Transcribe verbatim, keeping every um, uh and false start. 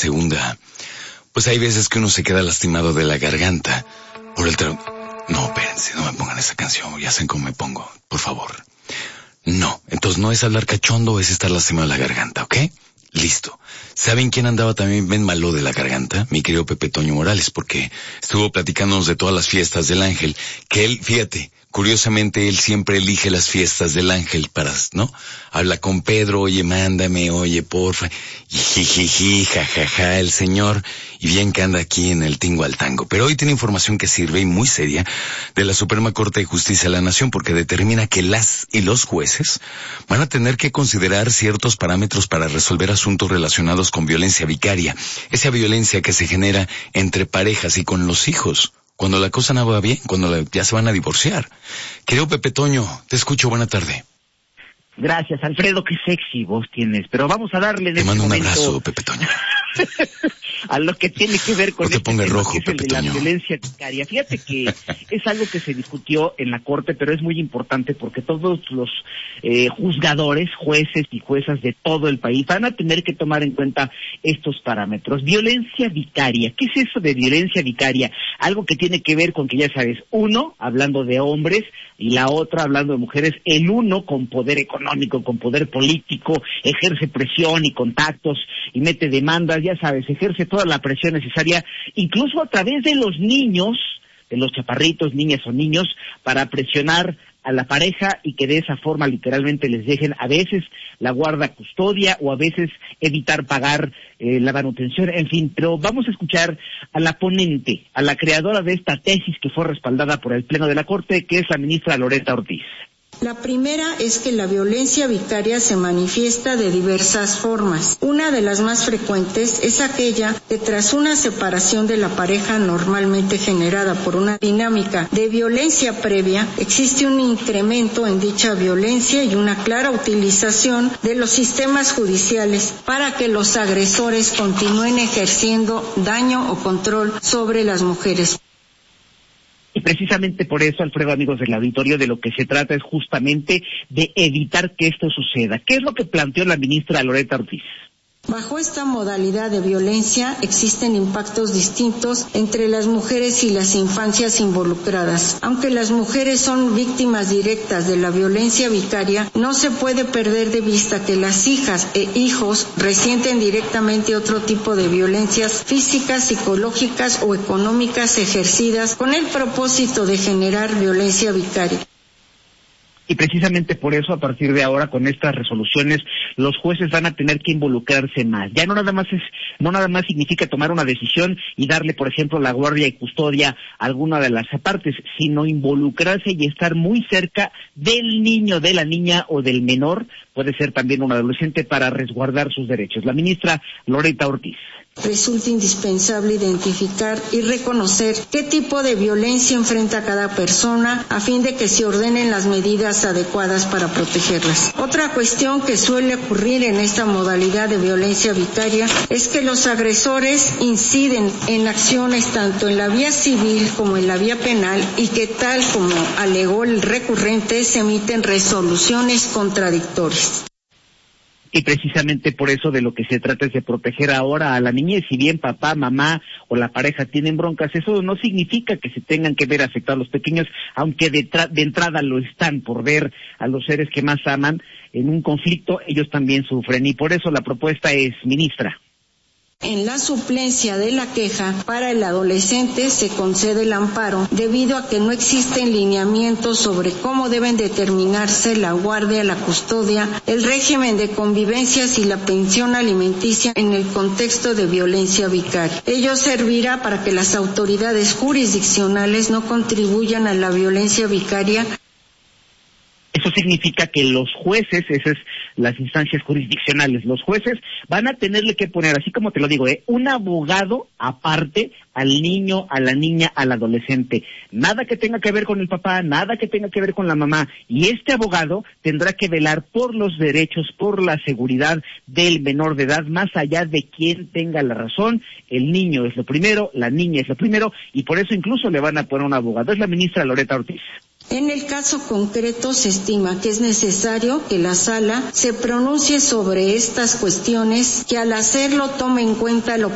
segunda, pues hay veces que uno se queda lastimado de la garganta por el tra... No, espérense, no me pongan esa canción, ya saben cómo me pongo, por favor. No, entonces no es hablar cachondo, es estar lastimado de la garganta, ¿ok? Listo. ¿Saben quién andaba también bien malo de la garganta? Mi querido Pepe Toño Morales, porque estuvo platicándonos de todas las fiestas del Ángel, que él, fíjate, curiosamente él siempre elige las fiestas del Ángel para, ¿no? Habla con Pedro, oye, mándame, oye, porfa, y jijiji, jajaja, el señor, y bien que anda aquí en el tingo al tango. Pero hoy tiene información que sirve y muy seria de la Suprema Corte de Justicia de la Nación, porque determina que las y los jueces van a tener que considerar ciertos parámetros para resolver asuntos relacionados con violencia vicaria, esa violencia que se genera entre parejas y con los hijos, cuando la cosa no va bien, cuando la, ya se van a divorciar. Querido Pepe Toño, te escucho, buena tarde. Gracias, Alfredo, qué sexy voz tienes, pero vamos a darle en Te este mando un momento abrazo, Pepe Toño. a lo que tiene que ver con no te este pongas tema, rojo, que es el Pepe de la Toño. violencia vicaria. Fíjate que es algo que se discutió en la Corte, pero es muy importante porque todos los eh, juzgadores, jueces y juezas de todo el país van a tener que tomar en cuenta estos parámetros. Violencia vicaria, ¿qué es eso de violencia vicaria? Algo que tiene que ver con que, ya sabes, uno, hablando de hombres, y la otra, hablando de mujeres, el uno con poder económico, con poder político, ejerce presión y contactos y mete demandas, ya sabes, ejerce toda la presión necesaria, incluso a través de los niños, de los chaparritos, niñas o niños, para presionar a la pareja y que de esa forma literalmente les dejen a veces la guarda custodia o a veces evitar pagar eh, la manutención, en fin. Pero vamos a escuchar a la ponente, a la creadora de esta tesis que fue respaldada por el Pleno de la Corte, que es la ministra Loretta Ortiz. La primera es que la violencia vicaria se manifiesta de diversas formas. Una de las más frecuentes es aquella que tras una separación de la pareja normalmente generada por una dinámica de violencia previa, existe un incremento en dicha violencia y una clara utilización de los sistemas judiciales para que los agresores continúen ejerciendo daño o control sobre las mujeres. Y precisamente por eso, Alfredo, amigos del auditorio, de lo que se trata es justamente de evitar que esto suceda. ¿Qué es lo que planteó la ministra Loretta Ortiz? Bajo esta modalidad de violencia existen impactos distintos entre las mujeres y las infancias involucradas. Aunque las mujeres son víctimas directas de la violencia vicaria, no se puede perder de vista que las hijas e hijos resienten directamente otro tipo de violencias físicas, psicológicas o económicas ejercidas con el propósito de generar violencia vicaria. Y precisamente por eso, a partir de ahora, con estas resoluciones, los jueces van a tener que involucrarse más. Ya no nada más es, no nada más significa tomar una decisión y darle, por ejemplo, la guardia y custodia a alguna de las partes, sino involucrarse y estar muy cerca del niño, de la niña o del menor, puede ser también un adolescente, para resguardar sus derechos. La ministra Loretta Ortiz. Resulta indispensable identificar y reconocer qué tipo de violencia enfrenta cada persona a fin de que se ordenen las medidas adecuadas para protegerlas. Otra cuestión que suele ocurrir en esta modalidad de violencia vicaria es que los agresores inciden en acciones tanto en la vía civil como en la vía penal y que, tal como alegó el recurrente, se emiten resoluciones contradictorias. Y precisamente por eso de lo que se trata es de proteger ahora a la niñez. Si bien papá, mamá o la pareja tienen broncas, eso no significa que se tengan que ver afectados los pequeños, aunque de, tra- de entrada lo están por ver a los seres que más aman en un conflicto, ellos también sufren. Y por eso la propuesta es, ministra. En la suplencia de la queja para el adolescente se concede el amparo debido a que no existen lineamientos sobre cómo deben determinarse la guardia, la custodia, el régimen de convivencias y la pensión alimenticia en el contexto de violencia vicaria. Ello servirá para que las autoridades jurisdiccionales no contribuyan a la violencia vicaria. Eso significa que los jueces, esas es las instancias jurisdiccionales, los jueces van a tenerle que poner, así como te lo digo, ¿eh? un abogado aparte al niño, a la niña, al adolescente. Nada que tenga que ver con el papá, nada que tenga que ver con la mamá. Y este abogado tendrá que velar por los derechos, por la seguridad del menor de edad, más allá de quién tenga la razón. El niño es lo primero, la niña es lo primero, y por eso incluso le van a poner un abogado. Es la ministra Loretta Ortiz. En el caso concreto se estima que es necesario que la sala se pronuncie sobre estas cuestiones, que al hacerlo tome en cuenta lo